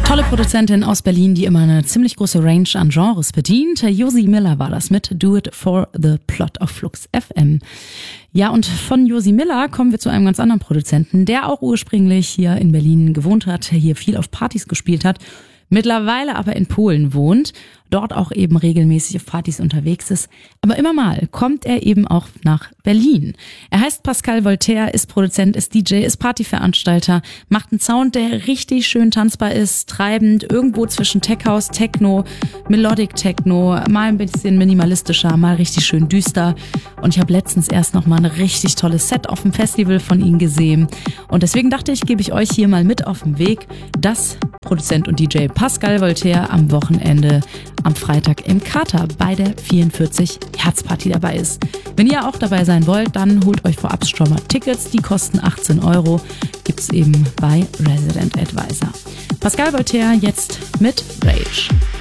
Tolle Produzentin aus Berlin, die immer eine ziemlich große Range an Genres bedient. Josie Miller war das mit Do It for the Plot auf Flux FM. Ja, und von Josie Miller kommen wir zu einem ganz anderen Produzenten, der auch ursprünglich hier in Berlin gewohnt hat, hier viel auf Partys gespielt hat, mittlerweile aber in Polen wohnt, dort auch eben regelmäßig auf Partys unterwegs ist. Aber immer mal kommt er eben auch nach Berlin. Er heißt Pascal Voltaire, ist Produzent, ist DJ, ist Partyveranstalter, macht einen Sound, der richtig schön tanzbar ist, treibend, irgendwo zwischen Tech House, Techno, Melodic Techno, mal ein bisschen minimalistischer, mal richtig schön düster. Und ich habe letztens erst noch mal ein richtig tolles Set auf dem Festival von ihm gesehen. Und deswegen dachte ich, gebe ich euch hier mal mit auf den Weg, dass Produzent und DJ Pascal Voltaire am Wochenende am Freitag im Kater bei der 44 Hertz Party dabei ist. Wenn ihr auch dabei sein wollt, dann holt euch vorab schon mal Tickets, die kosten 18 €, gibt's eben bei Resident Advisor. Pascal Voltaire jetzt mit Rage.